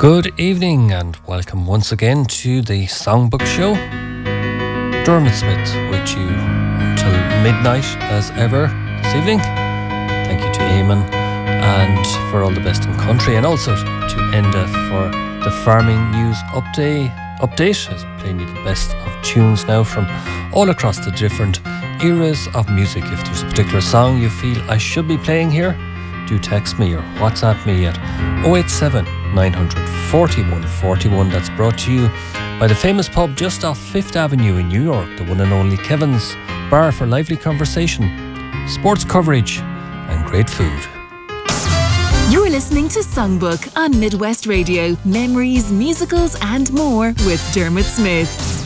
Good evening and welcome once again to the Songbook Show. Dermot Smith with you until midnight as ever this evening. Thank you to Eamon and for all the best in country, and also to Enda for the farming news update as playing you the best of tunes now from all across the different eras of music. If there's a particular song you feel I should be playing here, do text me or WhatsApp me at 087 900 4141. That's brought to you by the famous pub just off 5th Avenue in New York, the one and only Kevin's Bar, for lively conversation, sports coverage and great food. You're listening to Songbook on Midwest Radio. Memories, musicals and more with Dermot Smith.